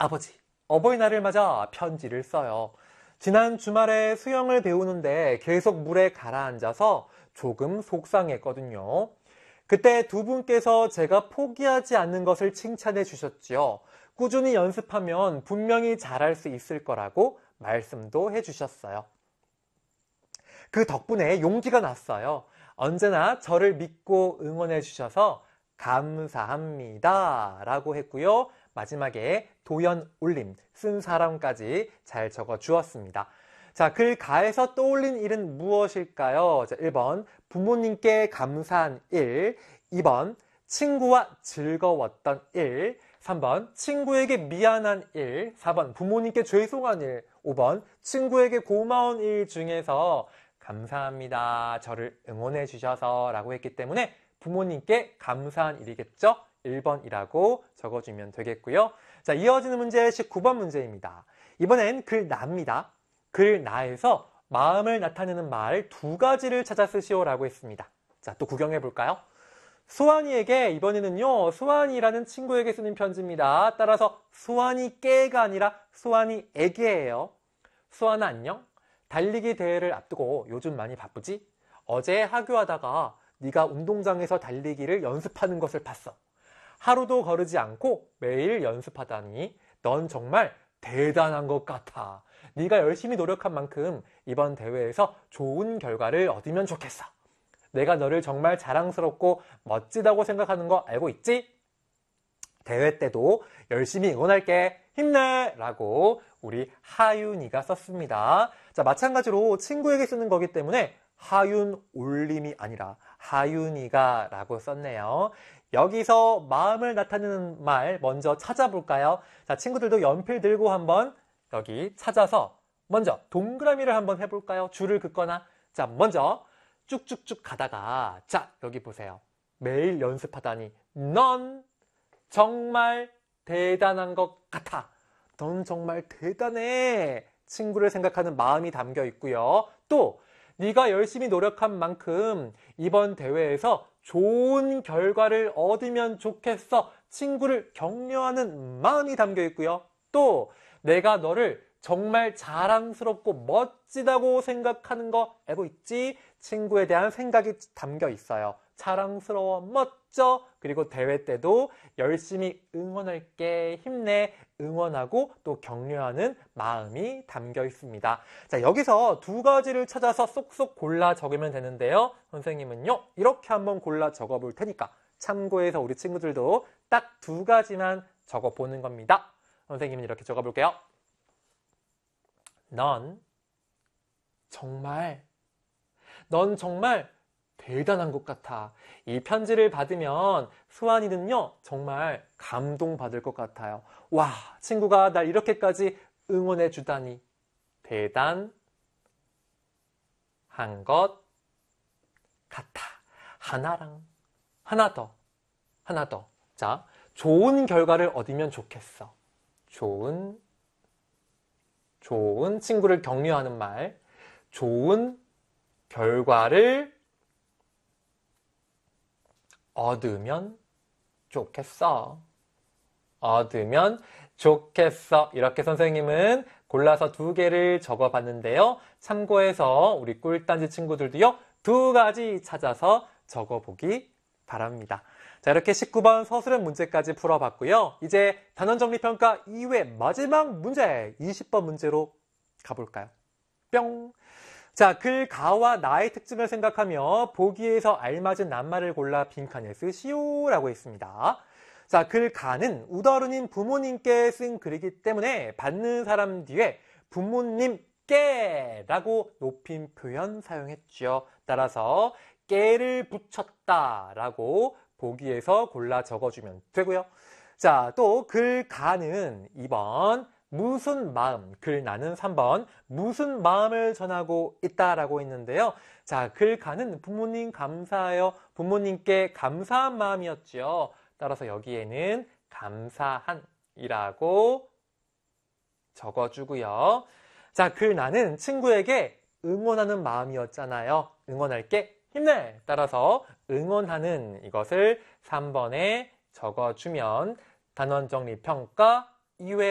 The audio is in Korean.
아버지, 어버이날을 맞아 편지를 써요. 지난 주말에 수영을 배우는데 계속 물에 가라앉아서 조금 속상했거든요. 그때 두 분께서 제가 포기하지 않는 것을 칭찬해 주셨지요. 꾸준히 연습하면 분명히 잘할 수 있을 거라고 말씀도 해 주셨어요. 그 덕분에 용기가 났어요. 언제나 저를 믿고 응원해 주셔서 감사합니다 라고 했고요. 마지막에 도연 올림, 쓴 사람까지 잘 적어 주었습니다. 자, 글 가에서 떠올린 일은 무엇일까요? 자, 1번 부모님께 감사한 일, 2번 친구와 즐거웠던 일, 3번 친구에게 미안한 일, 4번 부모님께 죄송한 일, 5번 친구에게 고마운 일 중에서 감사합니다. 저를 응원해 주셔서 라고 했기 때문에 부모님께 감사한 일이겠죠? 1번이라고 적어주면 되겠고요. 자, 이어지는 문제 19번 문제입니다. 이번엔 글 나입니다. 글 나에서 마음을 나타내는 말 두 가지를 찾아 쓰시오라고 했습니다. 자, 또 구경해 볼까요? 수환이에게 이번에는요, 수환이라는 친구에게 쓰는 편지입니다. 따라서 수환이께가 아니라 수환이에게예요. 수환아 안녕? 달리기 대회를 앞두고 요즘 많이 바쁘지? 어제 하교하다가 네가 운동장에서 달리기를 연습하는 것을 봤어. 하루도 거르지 않고 매일 연습하다니 넌 정말 대단한 것 같아. 네가 열심히 노력한 만큼 이번 대회에서 좋은 결과를 얻으면 좋겠어. 내가 너를 정말 자랑스럽고 멋지다고 생각하는 거 알고 있지? 대회 때도 열심히 응원할게. 힘내! 라고 우리 하윤이가 썼습니다. 자, 마찬가지로 친구에게 쓰는 거기 때문에 하윤 올림이 아니라 하윤이가 라고 썼네요. 여기서 마음을 나타내는 말 먼저 찾아볼까요? 자, 친구들도 연필 들고 한번 여기 찾아서 먼저 동그라미를 한번 해볼까요? 줄을 긋거나. 자, 먼저 쭉쭉쭉 가다가 자, 여기 보세요. 매일 연습하다니 넌 정말 대단한 것 같아. 넌 정말 대단해. 친구를 생각하는 마음이 담겨 있고요. 또 네가 열심히 노력한 만큼 이번 대회에서 좋은 결과를 얻으면 좋겠어. 친구를 격려하는 마음이 담겨 있고요. 또 내가 너를 정말 자랑스럽고 멋지다고 생각하는 거 알고 있지? 친구에 대한 생각이 담겨 있어요. 자랑스러워, 멋져. 그리고 대회 때도 열심히 응원할게, 힘내, 응원하고 또 격려하는 마음이 담겨 있습니다. 자, 여기서 두 가지를 찾아서 쏙쏙 골라 적으면 되는데요. 선생님은요, 이렇게 한번 골라 적어 볼 테니까 참고해서 우리 친구들도 딱 두 가지만 적어 보는 겁니다. 선생님은 이렇게 적어 볼게요. 넌 정말 대단한 것 같아. 이 편지를 받으면 수환이는요, 정말 감동받을 것 같아요. 와, 친구가 날 이렇게까지 응원해 주다니 대단한 것 같아. 하나 더. 자, 좋은 결과를 얻으면 좋겠어. 좋은 친구를 격려하는 말. 좋은 결과를 얻으면 좋겠어. 이렇게 선생님은 골라서 두 개를 적어봤는데요. 참고해서 우리 꿀단지 친구들도요, 두 가지 찾아서 적어보기 바랍니다. 자, 이렇게 19번 서술형 문제까지 풀어봤고요. 이제 단원정리평가 2회 마지막 문제 20번 문제로 가볼까요? 뿅! 자, 글 가와 나의 특징을 생각하며 보기에서 알맞은 낱말을 골라 빈칸에 쓰시오 라고 했습니다. 자, 글 가는 우더른인 부모님께 쓴 글이기 때문에 받는 사람 뒤에 부모님께 라고 높임 표현 사용했죠. 따라서 깨를 붙였다 라고 보기에서 골라 적어주면 되고요. 자, 또 글 가는 2번 무슨 마음, 글 나는 3번 무슨 마음을 전하고 있다라고 했는데요. 자, 글 가는 부모님 감사해요. 부모님께 감사한 마음이었죠. 따라서 여기에는 감사한이라고 적어주고요. 자, 글 나는 친구에게 응원하는 마음이었잖아요. 응원할게, 힘내! 따라서 응원하는 이것을 3번에 적어주면 단원정리평가 2회